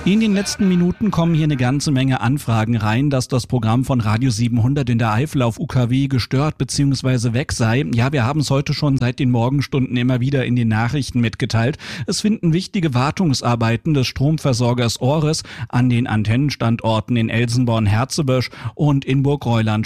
In den letzten Minuten kommen hier eine ganze Menge Anfragen rein, dass das Programm von Radio 700 in der Eifel auf UKW gestört bzw. weg sei. Ja, wir haben es heute schon seit den Morgenstunden immer wieder in den Nachrichten mitgeteilt. Es finden wichtige Wartungsarbeiten des Stromversorgers Ores an den Antennenstandorten in Elsenborn-Herzebösch und in Burgreuland